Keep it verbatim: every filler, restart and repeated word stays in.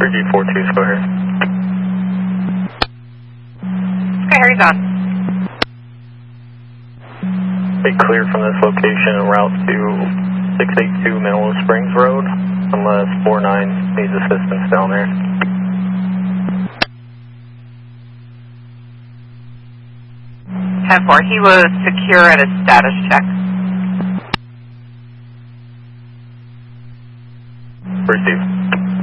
G four two, go ahead. Okay, Harry's on. They clear from this location en route to six eighty-two Manila Springs Road, unless four nine needs assistance down there. ten four, he was secure at a status check. Received.